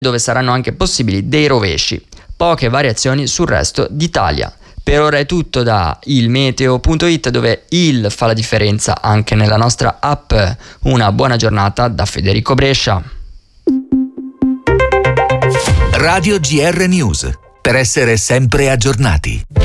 dove saranno anche possibili dei rovesci. Poche variazioni sul resto d'Italia. Per ora è tutto da ilmeteo.it, dove il fa la differenza anche nella nostra app. Una buona giornata da Federico Brescia. Radio GR News, per essere sempre aggiornati.